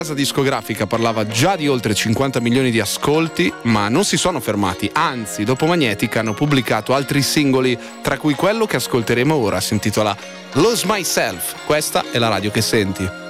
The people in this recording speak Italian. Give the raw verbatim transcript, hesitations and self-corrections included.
La casa discografica parlava già di oltre cinquanta milioni di ascolti, ma non si sono fermati, anzi, dopo Magnetic hanno pubblicato altri singoli, tra cui quello che ascolteremo ora si intitola Lose Myself. Questa è la radio che senti.